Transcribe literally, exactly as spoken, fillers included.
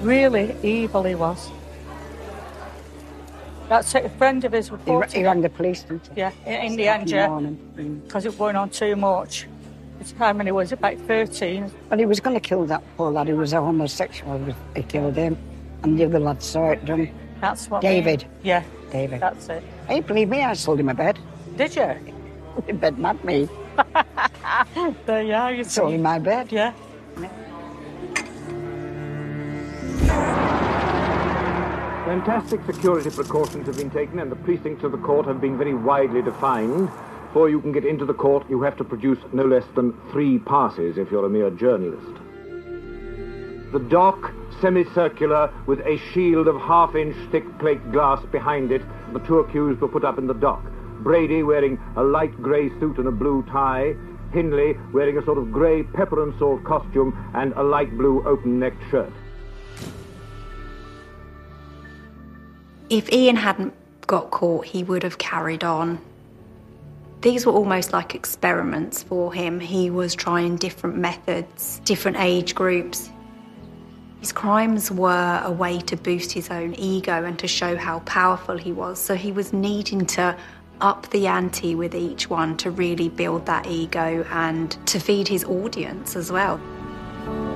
Really evil he was. That's it, a friend of his reported. He, he rang the police, didn't he? Yeah, in, in the end, yeah. Because it was going on too much. It's how many was it? About thirteen. Well, he was going to kill that poor lad who was a homosexual. He killed him. And the other lad saw it done. That's what... David. We, yeah. David. That's it. Hey, believe me, I sold him a bed. Did you? In bed, not me. There you are, you see. Sold him my bed. Yeah. Fantastic security precautions have been taken and the precincts of the court have been very widely defined. Before you can get into the court, you have to produce no less than three passes if you're a mere journalist. The dock, semicircular, with a shield of half-inch thick plate glass behind it. The two accused were put up in the dock. Brady wearing a light grey suit and a blue tie. Hindley wearing a sort of grey pepper and salt costume and a light blue open-necked shirt. If Ian hadn't got caught, he would have carried on. These were almost like experiments for him. He was trying different methods, different age groups. His crimes were a way to boost his own ego and to show how powerful he was. So he was needing to up the ante with each one to really build that ego and to feed his audience as well.